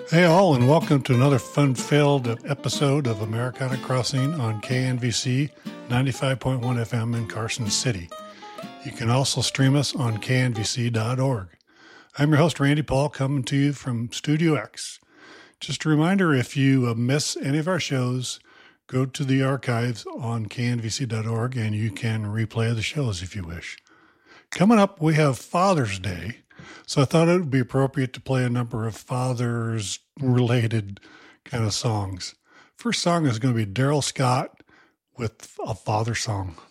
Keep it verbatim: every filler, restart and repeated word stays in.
Hey all, and welcome to another fun-filled episode of Americana Crossing on K N V C ninety-five point one F M in Carson City. You can also stream us on K N V C dot org. I'm your host, Randy Paul, coming to you from Studio X. Just a reminder, if you miss any of our shows, go to the archives on K N V C dot org and you can replay the shows if you wish. Coming up, we have Father's Day. So I thought it would be appropriate to play a number of fathers-related kind of songs. First song is going to be Daryl Scott with a father song.